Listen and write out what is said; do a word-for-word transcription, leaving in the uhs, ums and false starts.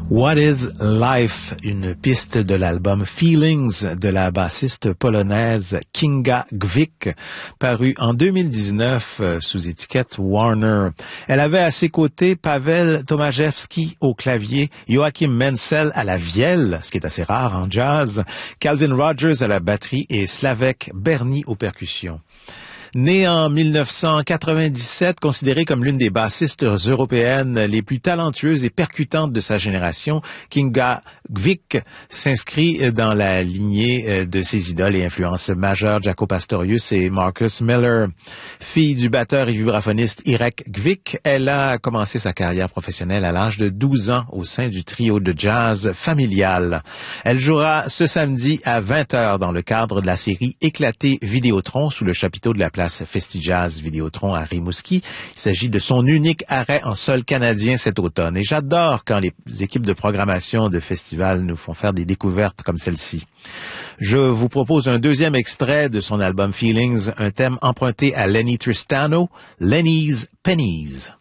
What is Life, une piste de l'album Feelings de la bassiste polonaise Kinga Gwick, paru en deux mille dix-neuf euh, sous étiquette Warner. Elle avait à ses côtés Paweł Tomaszewski au clavier, Joachim Menzel à la vielle, ce qui est assez rare en jazz, Calvin Rogers à la batterie et Slavek Berny aux percussions. Née en mille neuf cent quatre-vingt-dix-sept, considérée comme l'une des bassistes européennes les plus talentueuses et percutantes de sa génération, Kinga Gwick s'inscrit dans la lignée de ses idoles et influences majeures, Jaco Pastorius et Marcus Miller. Fille du batteur et vibraphoniste Irek Gwick, elle a commencé sa carrière professionnelle à l'âge de douze ans au sein du trio de jazz Familial. Elle jouera ce samedi à vingt heures dans le cadre de la série Éclaté Vidéotron sous le chapiteau de la place Festajazz Vidéotron à Rimouski. Il s'agit de son unique arrêt en sol canadien cet automne. Et j'adore quand les équipes de programmation de festivals nous font faire des découvertes comme celle-ci. Je vous propose un deuxième extrait de son album Feelings, un thème emprunté à Lenny Tristano, Lenny's Pennies.